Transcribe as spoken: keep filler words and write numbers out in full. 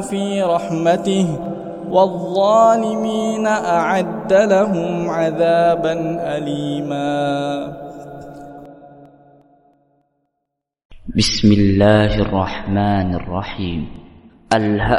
في رحمته والظالمين أعد لهم عذابا أليما. بسم الله الرحمن الرحيم. ألهاكم